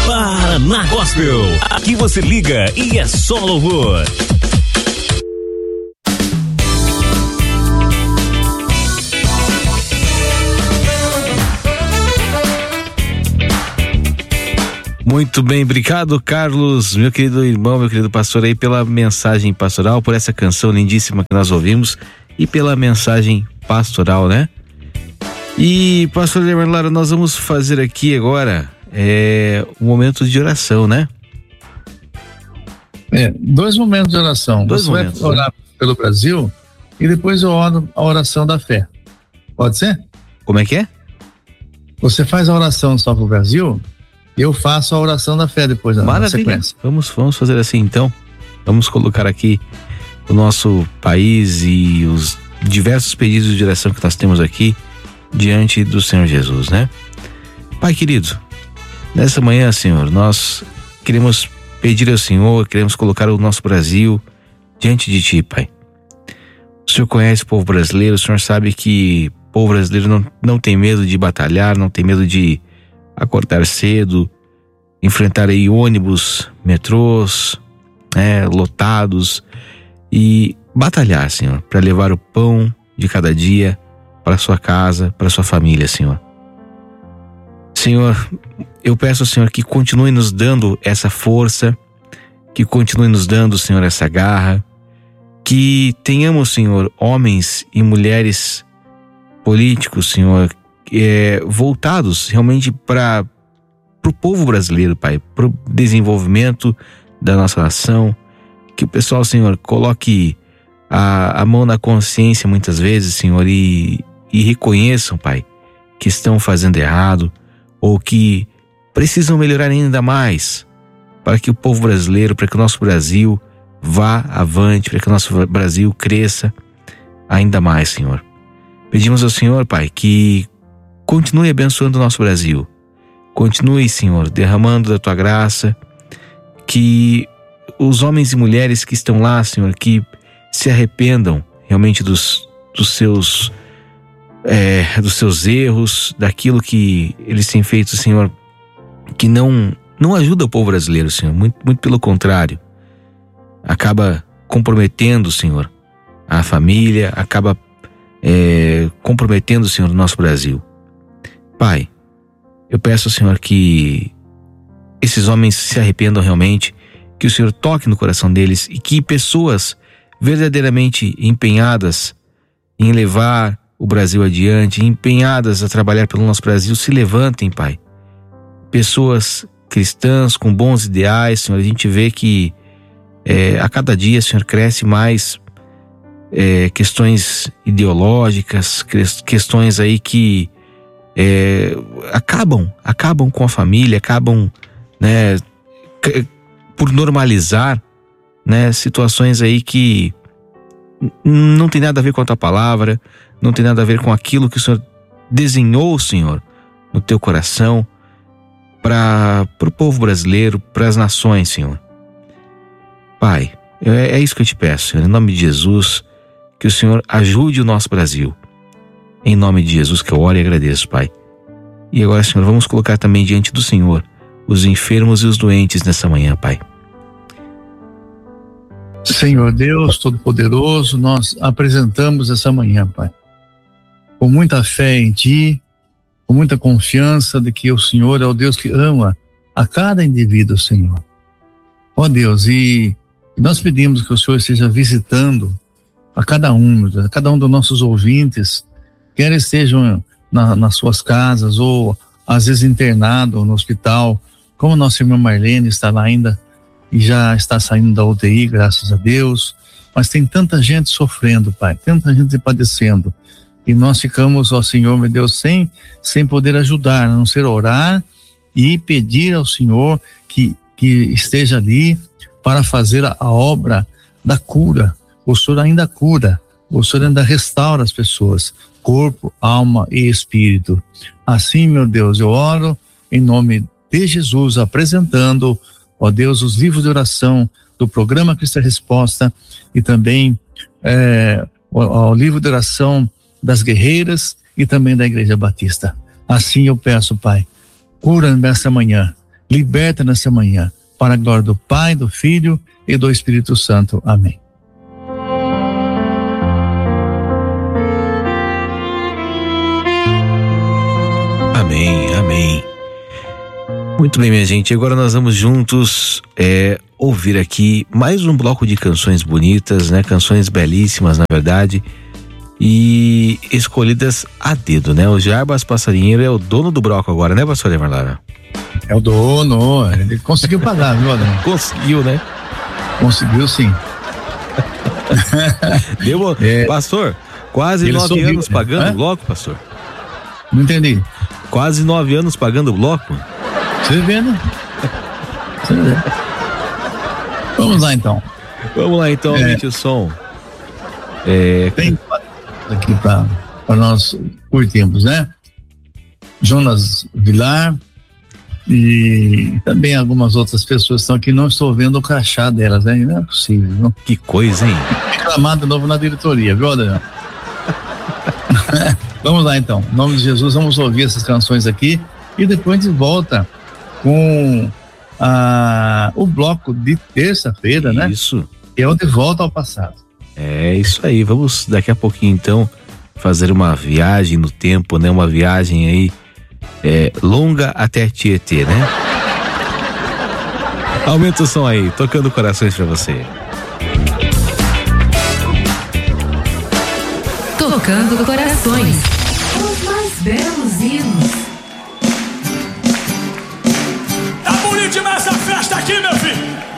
Paraná Gospel. Aqui você liga e é só louvor. Muito bem, obrigado, Carlos, meu querido irmão, meu querido pastor aí, pela mensagem pastoral, por essa canção lindíssima que nós ouvimos e pela mensagem pastoral, né? E, pastor Lara, nós vamos fazer aqui agora um momento de oração, né? 2 momentos de oração. Você vai orar pelo Brasil e depois eu oro a oração da fé. Pode ser? Como é que é? Você faz a oração só pro Brasil, eu faço a oração da fé depois na sequência. Vamos fazer assim então. Vamos colocar aqui o nosso país e os diversos pedidos de oração que nós temos aqui diante do Senhor Jesus, né? Pai querido, nessa manhã, Senhor, nós queremos pedir ao Senhor, queremos colocar o nosso Brasil diante de Ti, Pai. O Senhor conhece o povo brasileiro, o Senhor sabe que o povo brasileiro não tem medo de batalhar, não tem medo de acordar cedo, enfrentar aí ônibus, metrôs, lotados e batalhar, Senhor, para levar o pão de cada dia para sua casa, para sua família, Senhor. Senhor, eu peço ao Senhor que continue nos dando essa força, que continue nos dando, Senhor, essa garra, que tenhamos, Senhor, homens e mulheres políticos, Senhor, voltados realmente para o povo brasileiro, Pai, para o desenvolvimento da nossa nação, que o pessoal, Senhor, coloque a mão na consciência muitas vezes, Senhor, e reconheçam, Pai, que estão fazendo errado ou que precisam melhorar ainda mais para que o povo brasileiro, para que o nosso Brasil vá avante, para que o nosso Brasil cresça ainda mais, Senhor. Pedimos ao Senhor, Pai, que continue abençoando o nosso Brasil. Continue, Senhor, derramando da Tua graça, que os homens e mulheres que estão lá, Senhor, que se arrependam realmente dos seus erros, daquilo que eles têm feito, Senhor, que não ajuda o povo brasileiro, Senhor, muito pelo contrário. Acaba comprometendo, Senhor, a família, acaba comprometendo, Senhor, o nosso Brasil. Pai, eu peço, Senhor, que esses homens se arrependam realmente, que o Senhor toque no coração deles e que pessoas verdadeiramente empenhadas em levar o Brasil adiante, empenhadas a trabalhar pelo nosso Brasil, se levantem, Pai. Pessoas cristãs com bons ideais, Senhor, a gente vê que a cada dia, Senhor, cresce mais questões ideológicas, questões aí que acabam com a família, acabam, né, por normalizar, né, situações aí que não tem nada a ver com a Tua palavra, não tem nada a ver com aquilo que o Senhor desenhou, Senhor, no Teu coração para o povo brasileiro, para as nações, Senhor. Pai, é isso que eu te peço, Senhor, em nome de Jesus, que o Senhor ajude o nosso Brasil. Em nome de Jesus que eu oro e agradeço, Pai. E agora, Senhor, vamos colocar também diante do Senhor os enfermos e os doentes nessa manhã, Pai. Senhor Deus Todo-Poderoso, nós apresentamos essa manhã, Pai, com muita fé em Ti, com muita confiança de que o Senhor é o Deus que ama a cada indivíduo, Senhor. Ó Deus, e nós pedimos que o Senhor esteja visitando a cada um dos nossos ouvintes, quer estejam nas suas casas ou às vezes internado no hospital, como nossa irmã Marlene está lá ainda e já está saindo da UTI, graças a Deus, mas tem tanta gente sofrendo, Pai, tanta gente padecendo, e nós ficamos, ó Senhor, meu Deus, sem poder ajudar, a não ser orar e pedir ao Senhor que esteja ali para fazer a obra da cura. O Senhor ainda cura, o Senhor ainda restaura as pessoas, corpo, alma e espírito. Assim, meu Deus, eu oro em nome de Jesus, apresentando, ó Deus, os livros de oração do programa Cristo é Resposta e também o livro de oração das guerreiras e também da Igreja Batista. Assim eu peço, Pai, cura nessa manhã liberta nessa manhã, para a glória do Pai, do Filho e do Espírito Santo. Amém. Amém, amém. Muito bem, minha gente, agora nós vamos juntos ouvir aqui mais um bloco de canções bonitas, né? Canções belíssimas, na verdade, e escolhidas a dedo, né? O Jarbas Passarinheiro é o dono do bloco agora, né, pastor Emerlara? É o dono, ele conseguiu pagar, viu, Adão? Conseguiu, né? Conseguiu, sim. Deu, pastor, quase 9 anos pagando o bloco, pastor. Não entendi. Quase 9 anos pagando o bloco. Você vê, né? Você vê. Vamos lá, então. Vamos lá, então, aumente o som. Tem aqui para nós curtirmos, né? Jonas Vilar e também algumas outras pessoas estão aqui, não estou vendo o crachá delas, né? Não é possível, não. Que coisa, hein? Reclamar de novo na diretoria, viu, Adriano? Vamos lá, então. Em nome de Jesus, vamos ouvir essas canções aqui e depois a gente volta com o bloco de terça-feira, né? Isso. Que é o De Volta ao Passado. É isso aí, vamos daqui a pouquinho então fazer uma viagem no tempo, né? Uma viagem aí longa até Tietê, né? Aumenta o som aí, tocando corações pra você. Tocando corações, os mais belos hinos. Tá bonito demais essa festa aqui, meu filho.